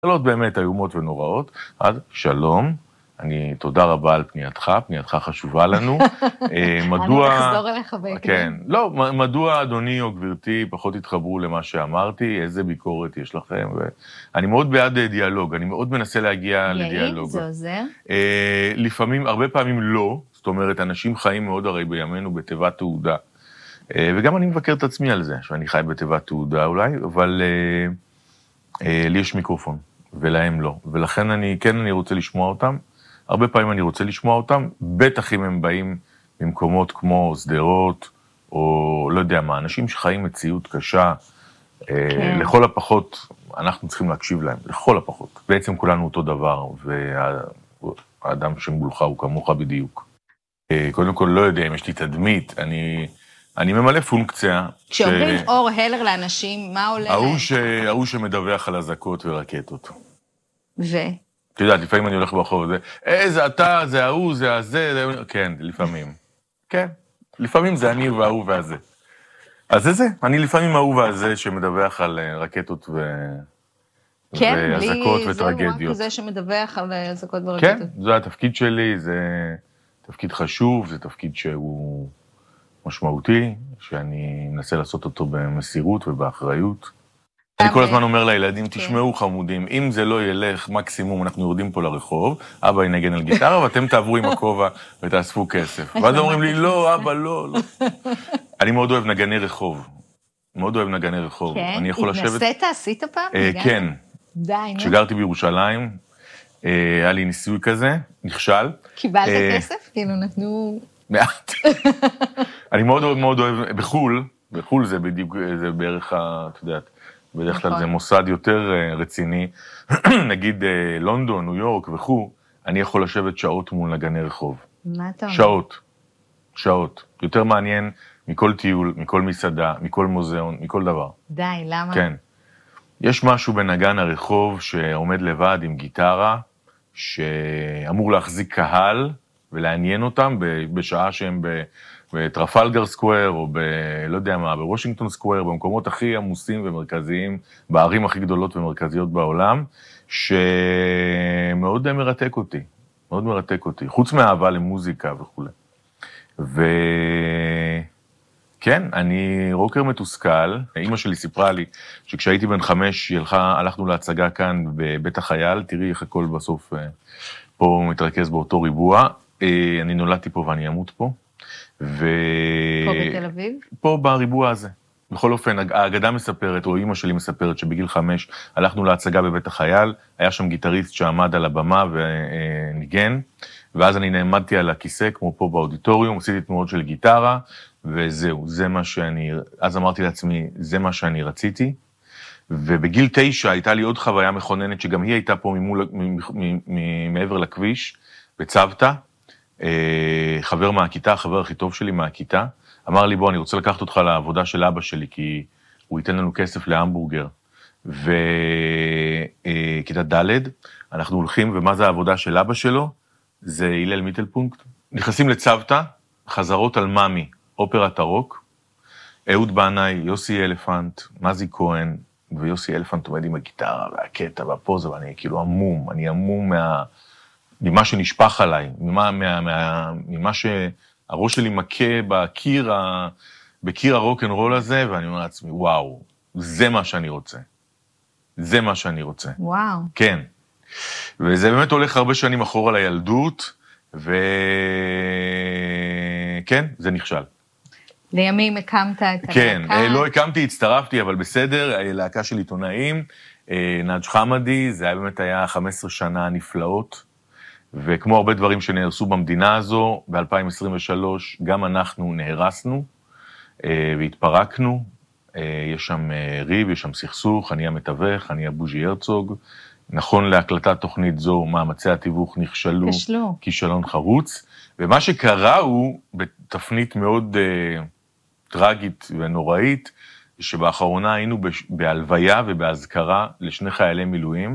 שאלות באמת איומות ונוראות. אז שלום, תודה רבה על פנייתך חשובה לנו. מדוע... אני אחזור אליך בהקדם. כן, לא, מדוע אדוני או גברתי פחות התחברו למה שאמרתי, איזה ביקורת יש לכם, ואני מאוד בעד דיאלוג, אני מאוד מנסה להגיע לדיאלוג. זה עוזר? לפעמים, הרבה פעמים לא, זאת אומרת, אנשים חיים מאוד הרי בימינו בתיבת תעודה, וגם אני מבקר את עצמי על זה, שאני חי בתיבת תעודה אולי, אבל לי יש מיקרופון, ולהם לא, ולכן אני רוצה לשמוע אותם, הרבה פעמים אני רוצה לשמוע אותם, בטח אם הם באים במקומות כמו סדרות, או לא יודע מה, אנשים שחיים מציאות קשה, לכל הפחות, אנחנו צריכים להקשיב להם, לכל הפחות. בעצם כולנו אותו דבר, והאדם שמולך הוא כמוך בדיוק. קודם כל, לא יודע אם יש לי תדמית, אני ממלא פונקציה. כשאומרים אור הלר לאנשים, מה עולה להם? ההוא שמדווח על אזעקות ורקטות. אתה יודעת, לפעמים אני הולך ברחוב, זה אתה, זה ההוא, זה הזה, כן, לפעמים. כן, לפעמים זה אני וההוא והזה. אז זה, אני לפעמים ההוא והזה שמדווח על רקטות ואזעקות וטרגדיות. זהו רק זה שמדווח על אזעקות ורקטות. כן, זה התפקיד שלי, זה תפקיד חשוב, זה תפקיד שהוא משמעותי, שאני מנסה לעשות אותו במסירות ובאחריות. אני כל הזמן אומר לילדים, תשמעו חמודים, אם זה לא ילך, מקסימום אנחנו יורדים פה לרחוב, אבא ינגן על גיטרה, ואתם תעברו עם הכובע ותאספו כסף. ואז אומרים לי, לא, אבא, לא. אני מאוד אוהב נגני רחוב. מאוד אוהב נגני רחוב. כן? התנסית, עשית פעם? כן. די, נו. כשגרתי בירושלים, היה לי ניסוי כזה, נכשל. קיבלת כסף? כאילו נתנו... מעט. אני מאוד אוהב, בחול זה בדיוק, זה בערך, אתה יודעת, בדרך כלל זה מוסד יותר רציני, נגיד לונדון, ניו יורק וכו', אני יכול לשבת שעות מול נגני רחוב. מה אתה אומר? שעות. יותר מעניין מכל טיול, מכל מסעדה, מכל מוזיאון, מכל דבר. די, למה? כן. יש משהו בנגן הרחוב שעומד לבד עם גיטרה, שאמור להחזיק קהל ולעניין אותם בשעה שהם בטרפלגר סקוואר, או לא יודע מה, בוושינגטון סקוואר, במקומות הכי עמוסים ומרכזיים, בערים הכי גדולות ומרכזיות בעולם, שמאוד מרתק אותי, חוץ מהאהבה למוזיקה וכו'. וכן, אני רוקר מתוסכל, אמא שלי סיפרה לי, שכשהייתי בן 5, הלכנו להצגה כאן בבית החייל, תראי איך הכל בסוף פה מתרכז באותו ריבוע, אני נולדתי פה ואני אמות פה, פה בתל אביב? פה בריבוע הזה. בכל אופן, האגדה מספרת, או אמא שלי מספרת, שבגיל 5 הלכנו להצגה בבית החייל, היה שם גיטריסט שעמד על הבמה וניגן, ואז אני נעמדתי על הכיסא, כמו פה באודיטוריום, עשיתי תנועות של גיטרה, וזהו, אז אמרתי לעצמי, זה מה שאני רציתי, ובגיל 9 הייתה לי עוד חוויה מכוננת, שגם היא הייתה פה מעבר לכביש, בצוותא, חבר מהכיתה, החבר הכי טוב שלי מהכיתה, אמר לי, בוא, אני רוצה לקחת אותך לעבודה של אבא שלי, כי הוא ייתן לנו כסף להמבורגר. וכיתה ד', אנחנו הולכים, ומה זה העבודה של אבא שלו? זה הלל מיטלפונקט. נכנסים לצוותא, חזרות על ממי, אופרת הרוק, אהוד בנאי, יוסי אלפנט, מזי כהן, ויוסי אלפנט עומד עם הגיטרה, והקטע והפוזה, ואני כאילו אני המום ממה שנשפח עליי, ממה שהראש שלי מכה בקיר הרוק-אנד-רול הזה, ואני אומר לעצמי, וואו, זה מה שאני רוצה. וואו. כן. וזה באמת הולך הרבה שנים אחורה לילדות, וכן, זה נכשל. לימים הקמת את הלהקה? כן, לא הקמתי, הצטרפתי, אבל בסדר, להקה של עיתונאים, נאג' חמדי, זה באמת היה 15 שנה נפלאות, וכמו הרבה דברים שנהרסו במדינה הזו, ב-2023 גם אנחנו נהרסנו והתפרקנו, יש שם ריב, יש שם סכסוך, אני המתווך, אני הבוז'י הרצוג, נכון להקלטת תוכנית זו, מאמצי התיווך נכשלו, כישלון חרוץ, ומה שקרה הוא, בתפנית מאוד טרגית ונוראית, שבאחרונה היינו בהלוויה ובהזכרה לשני חיילי מילואים,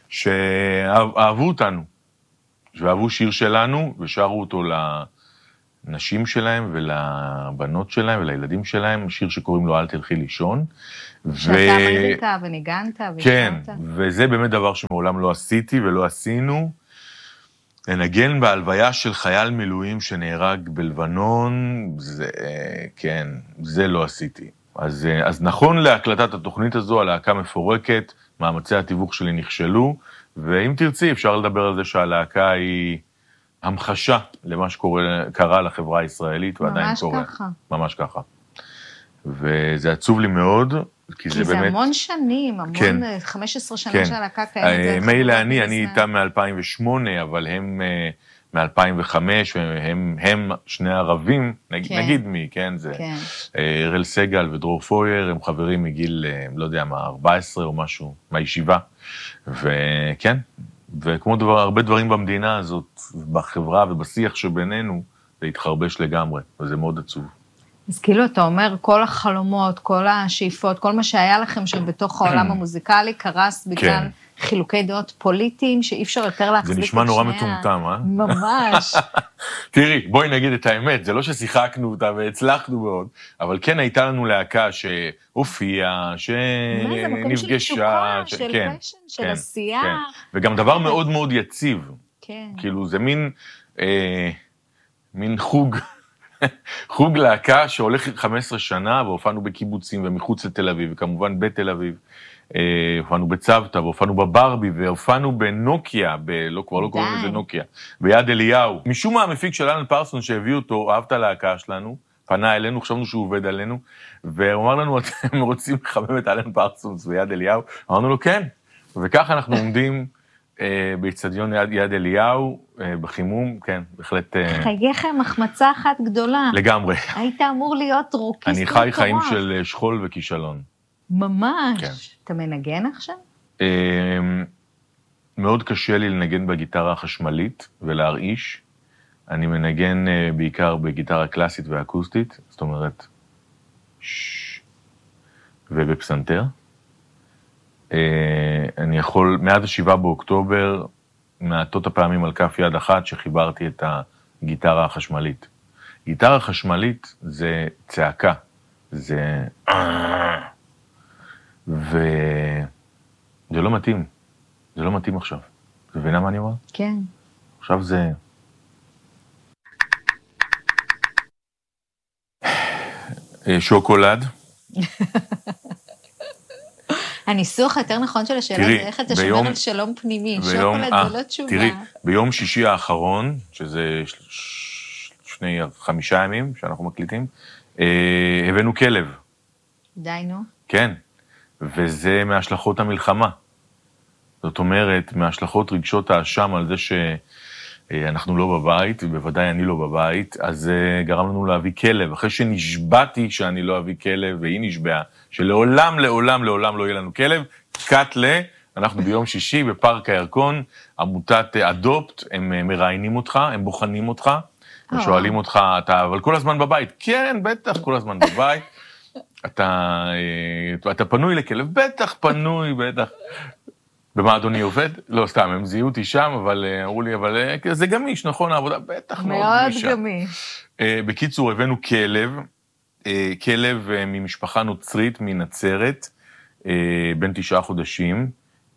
שאהבו אותנו, ואהבו שיר שלנו, ושרו אותו לנשים שלהם ולבנות שלהם ולילדים שלהם, שיר שקוראים לו אל תלכי לישון. שאתה עמדת וניגנת ושרת. כן, וזה באמת דבר שמעולם לא עשיתי ולא עשינו. לנגן בהלוויה של חייל מילואים שנהרג בלבנון, כן, זה לא עשיתי. אז נכון להקלטת התוכנית הזו, הלהקה מפורקת, מאמצי התיווך שלי נכשלו, ואם תרצי אפשר לדבר על זה שהלהקה היא המחשה למה שקרה לחברה הישראלית, ועדיין קורה. ממש ככה. ממש ככה. וזה עצוב לי מאוד, כי זה באמת... כי זה המון שנים, המון, כן, 15 שנה כן. שהלהקה קיימת. מילא אני איתם מ-2008, אבל הם מ-2005, הם שני ערבים, נגיד מי, כן? זה אראל סגל ודרור פויר, הם חברים מגיל, לא יודע מה, 14 או משהו, מהישיבה. וכן, וכמו הרבה דברים במדינה הזאת, בחברה ובשיח שבינינו, זה התחרבש לגמרי, וזה מאוד עצוב. אז כאילו אתה אומר, כל החלומות, כל השאיפות, כל מה שהיה לכם שם בתוך העולם המוזיקלי, קרס בגלל חילוקי דעות פוליטיים, שאי אפשר יותר להחזיק את זה נשמע נורא מטומטם, אה? ממש. תראי, בואי נגיד את האמת, זה לא ששיחקנו אותה והצלחנו מאוד, אבל כן הייתה לנו להקה שהופיעה, שנפגשה, של פשן, של עשייה. וגם דבר מאוד מאוד יציב. כן. כאילו זה מין חוג להקה שהולך 15 שנה, והופענו בקיבוצים ומחוץ לתל אביב, וכמובן בתל אביב, הופענו בצוותא, והופענו בברבי, והופענו בנוקיה, כבר לא קוראים לזה נוקיה, ביד אליהו. משום מה המפיק של אלן פרסון שהביא אותו, אהב את הלהקה שלנו, פנה אלינו, חשבנו שהוא עובד עלינו, והוא אמר לנו, אתם רוצים לחמם את אלן פרסון ביד אליהו? אמרנו לו, כן. וככה אנחנו עומדים באצטדיון יד אליהו, בחימום, כן, בהחלט... חייכם, מחמצה אחת גדולה. לגמרי. היית אמור להיות רוקיסט אני חי חיים של שכול וכישלון. ממש. כן. אתה מנגן עכשיו? מאוד קשה לי לנגן בגיטרה החשמלית ולהרעיש. אני מנגן בעיקר בגיטרה קלאסית ואקוסטית, זאת אומרת, ובפסנתר. אני יכול, מאז 7 באוקטובר, מעטות הפעמים על כף יד אחת שחיברתי את הגיטרה החשמלית. גיטרה חשמלית זה צעקה, זה... וזה לא מתאים, זה לא מתאים עכשיו. אתה מבינה מה אני אומר? כן. עכשיו זה... שוקולד. הניסוח יותר נכון של השאלה זה איך אתה שומר על שלום פנימי. שוקולד זה לא תשובה. תראי, ביום שישי האחרון, שזה 5 ימים שאנחנו מקליטים, הבאנו כלב. די, נו. כן, וזה מהשלכות המלחמה. זאת אומרת, מהשלכות רגשות האשם על זה שאנחנו לא בבית, ובוודאי אני לא בבית, אז גרם לנו להביא כלב. אחרי שנשבעתי שאני לא אביא כלב, והיא נשבעה, שלעולם, לעולם, לעולם לא יהיה לנו כלב, קטלה, אנחנו ביום שישי בפארק הירקון, עמותת אדופט, הם מראיינים אותך, הם בוחנים אותך, ושואלים אותך, אבל כל הזמן בבית? כן, בטח, כל הזמן בבית. אתה פנוי לכלב? בטח פנוי, בטח. במה אדוני עובד? לא, סתם, הם זיהו אותי שם, אבל אמרו לי, אבל זה גמיש, נכון, העבודה? בטח מאוד גמישה. מאוד גמיש. בקיצור, הבאנו כלב ממשפחה נוצרית מנצרת, בן 9 חודשים,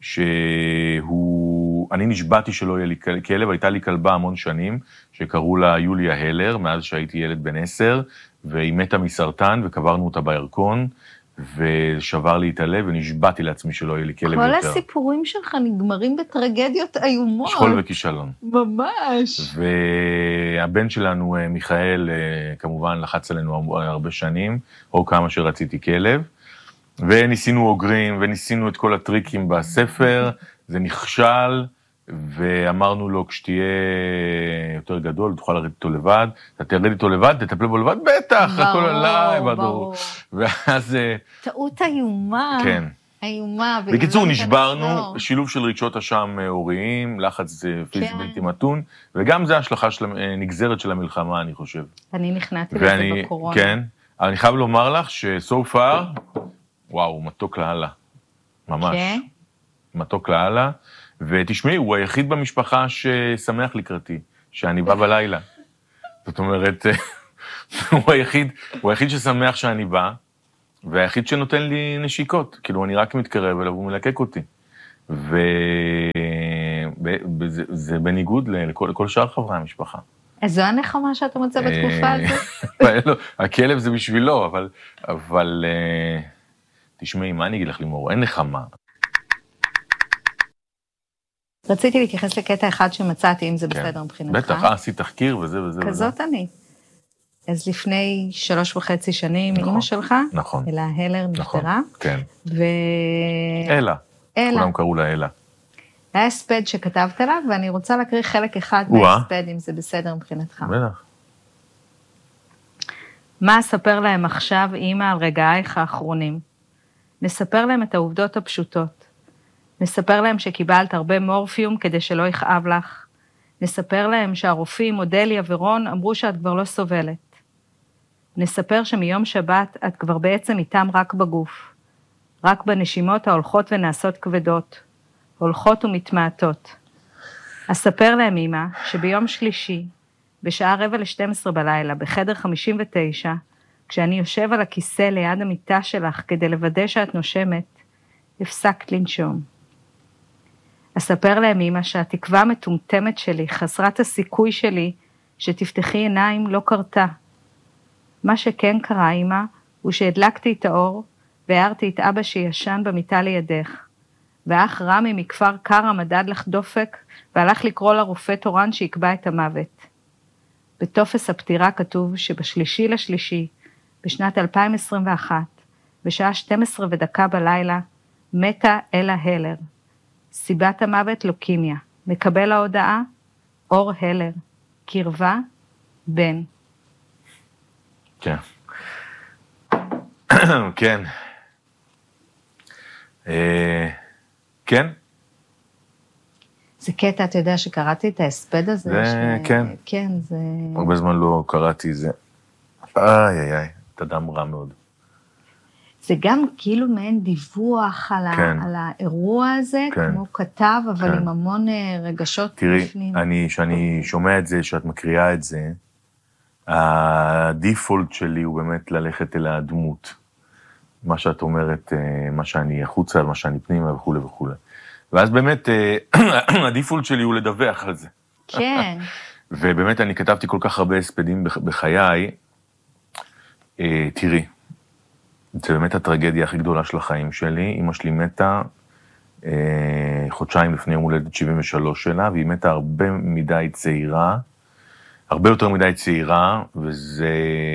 אני נשבעתי שלא יהיה לי כלב, הייתה לי כלבה המון שנים, שקראו לה יוליה הלר, מאז שהייתי ילד בן 10, והיא מתה מסרטן, וקברנו אותה בירקון, ושבר לי את הלב, ונשבעתי לעצמי שלא יהיה לי כלב יותר. כל הסיפורים שלך נגמרים בטרגדיות איומות. שכול וכישלון. ממש. והבן שלנו, מיכאל, כמובן לחץ עלינו הרבה שנים, או כמה שרציתי כלב, וניסינו אוגרים, וניסינו את כל הטריקים בספר, זה נכשל, ואמרנו לו, כשתהיה יותר גדול, תוכל לרדת איתו לבד, אתה תרד איתו לבד, תטפל בו לבד, בטח, הכל עליי, ברור. ואז... טעות איומה. כן. איומה. בקיצור, נשברנו, שילוב של רגשות אשם הוריים, לחץ פיזי בלתי מתון, וגם זה השלכה נגזרת של המלחמה, אני חושב. אני נכנעתי לזה בקורונה. כן, אני חייב לומר לך ש-so far, וואו, מתוק להלאה. ממש. כן? מתוק להלאה. ותשמעי, הוא היחיד במשפחה ששמח לקראתי, שאני בא בלילה. זאת אומרת, הוא היחיד ששמח שאני בא, והיחיד שנותן לי נשיקות, כאילו אני רק מתקרב אליו, הוא מלקק אותי. וזה בניגוד לכל שאר חברי המשפחה. אז זו הנחמה שאתה מוצא בתקופה הזו? הכלב זה בשבילו, אבל תשמעי, מה אני אגיד לך לימור? אין נחמה. רציתי להתייחס לקטע אחד שמצאתי, אם זה בסדר מבחינתך. בטח, עשית תחקיר וזה וזה. כזאת אני. אז לפני 3.5 שנים, אמא שלך, נכון. אלה הלר נפטרה. כן. אלה. כולם קראו לה אלה. היה הספד שכתבת עליו, ואני רוצה להקריא חלק אחד מהספד, אם זה בסדר מבחינתך. בטח. מה אספר להם עכשיו, אמא, על רגעייך האחרונים? נספר להם את העובדות הפשוטות. נספר להם שקיבלת הרבה מורפיום כדי שלא יכאב לך. נספר להם שהרופאים, אודליה ורון, אמרו שאת כבר לא סובלת. נספר שמיום שבת את כבר בעצם איתם רק בגוף. רק בנשימות ההולכות ונעשות כבדות. הולכות ומתמעטות. אספר להם, אמא, שביום שלישי, בשעה 11:45 בלילה, בחדר 59, כשאני יושב על הכיסא ליד המיטה שלך כדי לוודא שאת נושמת, הפסקת לנשום. אספר להם, אמא, שהתקווה המטומטמת שלי, חסרת הסיכוי שלי, שתפתחי עיניים, לא קרתה. מה שכן קרה, אמא, הוא שהדלקתי את האור, והערתי את אבא שישן במיטה לידך. ואח רמי מכפר קרא מדד לך דופק, והלך לקרוא לרופא תורן שיקבע את המוות. בטופס הפטירה כתוב שבשלישי לשלישי, בשנת 2021, בשעה 12:01 בלילה, מתה אלה הלר. סיבת המוות לוקימיה. מקבל ההודעה, אור הלר. קרבה, בן. כן. כן. כן. זה קטע, אתה יודע שקראתי את ההספד הזה? כן. כן, זה... הרבה זמן לא קראתי זה. איי, את אדם רע מאוד. זה גם כאילו מעין דיווח על האירוע הזה, כמו כתב, אבל עם המון רגשות בפנים. תראי, כשאני שומע את זה, שאת מקריאה את זה, הדיפולט שלי הוא באמת ללכת אל הדמות. מה שאת אומרת, מה שאני החוצה, מה שאני פנימה וכו' וכו'. ואז באמת, הדיפולט שלי הוא לדווח על זה. כן. ובאמת אני כתבתי כל כך הרבה הספדים בחיי, תראי, זה באמת הטרגדיה הכי גדולה של החיים שלי. אמא שלי מתה חודשיים לפני יום הולדת 73 שלה, והיא מתה הרבה מדי צעירה, הרבה יותר מדי צעירה, וזה...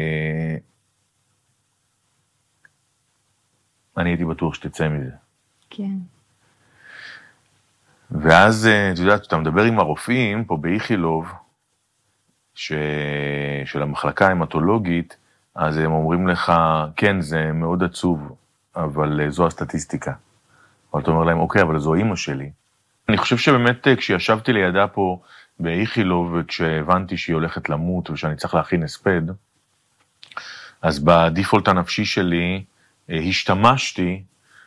אני הייתי בטוח שתצא מזה. כן. ואז, אתה יודעת, אתה מדבר עם הרופאים פה באיכילוב, של המחלקה ההמטולוגית, אז הם אומרים לך, כן, זה מאוד עצוב, אבל זו הסטטיסטיקה. אבל אתה אומר להם, אוקיי, אבל זו אמא שלי. אני חושב שבאמת כשישבתי לידה פה באיכילוב, וכשהבנתי שהיא הולכת למות ושאני צריך להכין הספד, אז בדיפולט הנפשי שלי השתמשתי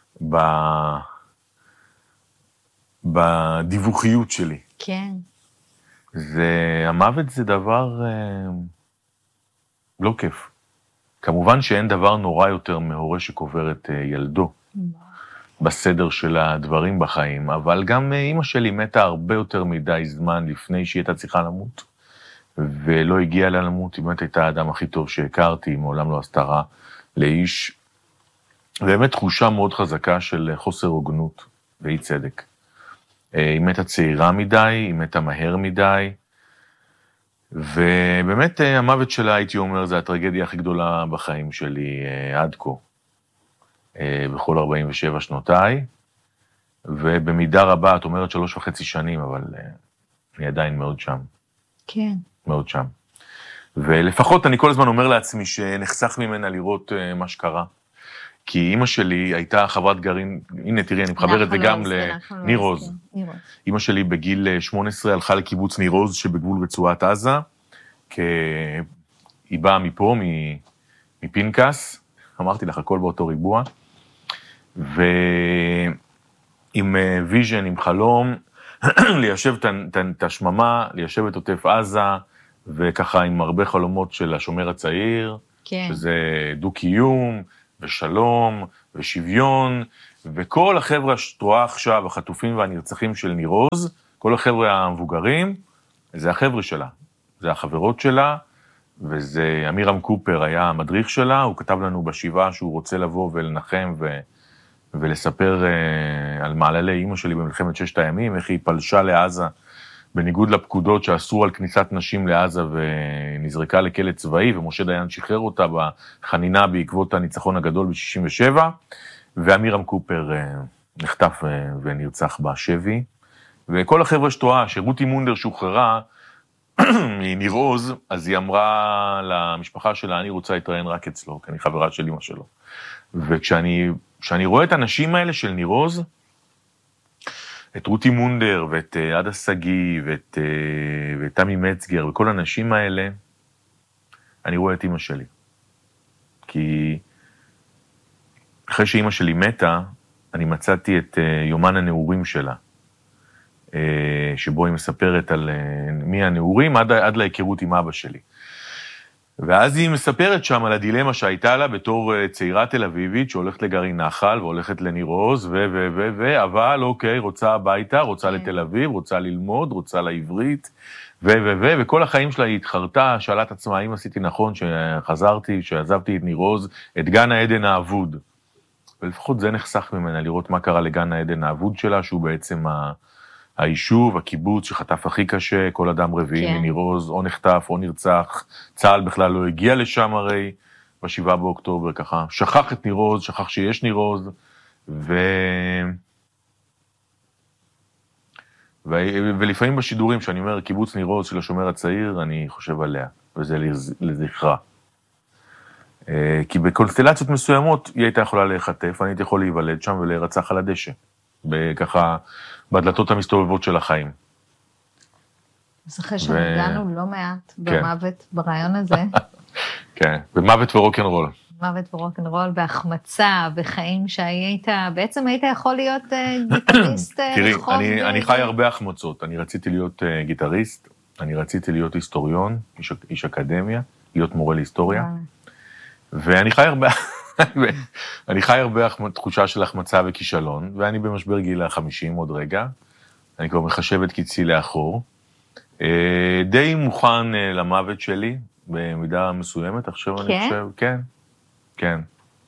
בדיווחיות שלי. כן. המוות זה דבר לא כיף. כמובן שאין דבר נורא יותר מהורה שקובר את ילדו, בסדר של הדברים בחיים, אבל גם אמא שלי מתה הרבה יותר מדי זמן לפני שהיא הייתה צריכה למות, ולא הגיעה לה למות, היא באמת הייתה האדם הכי טוב שהכרתי, מעולם לא עשתה רע לאיש, באמת תחושה מאוד חזקה של חוסר הוגנות ואי צדק. היא מתה צעירה מדי, היא מתה מהר מדי, ובאמת המוות שלה, הייתי אומר, זה הטרגדיה הכי גדולה בחיים שלי עד כה, בכל 47 שנותיי, ובמידה רבה, את אומרת 3.5 שנים, אבל אני עדיין מאוד שם. כן. מאוד שם. ולפחות אני כל הזמן אומר לעצמי שנחסך ממנה לראות מה שקרה. כי אמא שלי הייתה חברת גרעין, הנה תראי, אני מחבר את זה גם לניר עוז. אמא שלי בגיל 18 הלכה לקיבוץ ניר עוז שבגבול רצועת עזה, כי היא באה מפה, מפינקס, אמרתי לך הכל באותו ריבוע, ועם ויז'ן, עם חלום, ליישב את השממה, ליישב את עוטף עזה, וככה עם הרבה חלומות של השומר הצעיר, כן. שזה דו-קיום, ושלום, ושוויון, וכל החבר'ה שאת רואה עכשיו, החטופים והנרצחים של ניר עוז, כל החבר'ה המבוגרים, זה החבר'ה שלה, זה החברות שלה, וזה אמירם קופר היה המדריך שלה, הוא כתב לנו בשבעה שהוא רוצה לבוא ולנחם ולספר על מעללי אמא שלי במלחמת 6 הימים, איך היא פלשה לעזה, בניגוד לפקודות שאסרו על כניסת נשים לעזה ונזרקה לכלא צבאי, ומשה דיין שחרר אותה בחנינה בעקבות הניצחון הגדול ב-67, ואמירם קופר נחטף ונרצח בשבי. וכל החבר'ה שטועה, שרותי מונדר שוחררה מניר עוז, אז היא אמרה למשפחה שלה, אני רוצה להתראיין רק אצלו, כי אני חברה של אמא שלו. וכשאני רואה את האנשים האלה של ניר עוז, את רותי מונדר ואת עדה סגי ואת תמי מצגר וכל האנשים האלה, אני רואה את אמא שלי. כי אחרי שאמא שלי מתה, אני מצאתי את יומן הנעורים שלה, שבו היא מספרת על מי הנעורים עד להיכרות עם אבא שלי. ואז היא מספרת שם על הדילמה שהייתה לה בתור צעירה תל אביבית שהולכת לגרעין נחל והולכת לניר עוז אבל אוקיי, רוצה הביתה, רוצה לתל אביב, רוצה ללמוד, רוצה לעברית וכל החיים שלה היא התחרתה, שאלה את עצמה האם עשיתי נכון שחזרתי, שעזבתי את ניר עוז, את גן העדן האבוד. ולפחות זה נחסך ממנה לראות מה קרה לגן העדן האבוד שלה, שהוא בעצם היישוב, הקיבוץ שחטף הכי קשה, כל אדם רביעי מניר עוז, או נחטף או נרצח, צה"ל בכלל לא הגיע לשם הרי, ב7 באוקטובר ככה, שכח את ניר עוז, שכח שיש ניר עוז, ולפעמים בשידורים, שאני אומר קיבוץ ניר עוז של השומר הצעיר, אני חושב עליה, וזה לזכרה. כי בקונסטלציות מסוימות היא הייתה יכולה להיחטף, אני הייתי יכול להיוולד שם ולהירצח על הדשא, ככה בדלתות המסתובבות של החיים. אז אחרי שנגענו לא מעט במוות ברעיון הזה. כן, במוות ורוק'נ'רול. מוות ורוק'נ'רול, בהחמצה, בחיים בעצם היית יכול להיות גיטריסט. תראי, אני חי הרבה החמצות, אני רציתי להיות גיטריסט, אני רציתי להיות היסטוריון, איש אקדמיה, להיות מורה להיסטוריה, ואני חי הרבה תחושה של החמצה וכישלון, ואני במשבר גיל ה-50 עוד רגע, אני כבר מחשב את קיצי לאחור, די מוכן למוות שלי, במידה מסוימת, עכשיו אני חושב, כן.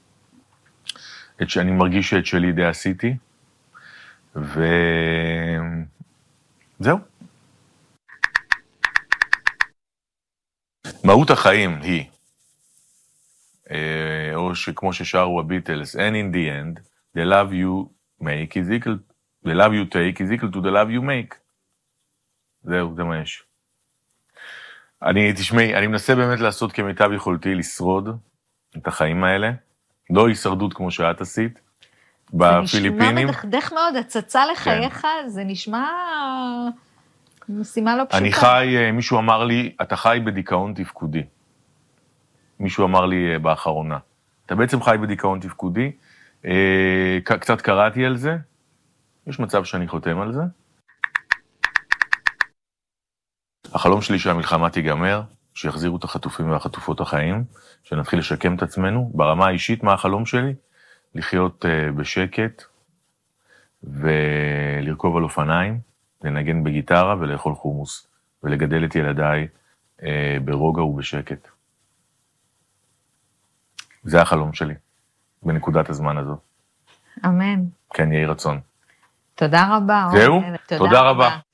אני מרגיש שאת שלי די עשיתי, וזהו. מהות החיים היא, או שכמו ששרו הביטלס, and in the end, the love you take is equal to the love you make. זהו, זה מה יש. תשמעי, אני מנסה באמת לעשות כמיטב יכולתי לשרוד את החיים האלה, לא הישרדות כמו שאת עשית, בפיליפינים. זה נשמע מדכדך מאוד, הצצה לחייך, זה נשמע משימה לא פשוטה. מישהו אמר לי, אתה חי בדיכאון תפקודי. מישהו אמר לי באחרונה, אתה בעצם חי בדיכאון תפקודי, קצת קראתי על זה, יש מצב שאני חותם על זה. החלום שלי שהמלחמה תיגמר, שיחזירו את החטופים והחטופות החיים, שנתחיל לשקם את עצמנו. ברמה האישית, מה החלום שלי? לחיות בשקט, ולרכוב על אופניים, לנגן בגיטרה ולאכול חומוס, ולגדל את ילדיי ברוגע ובשקט. זה החלום שלי, בנקודת הזמן הזו. אמן. כן, יהי רצון. תודה רבה. זהו? תודה רבה.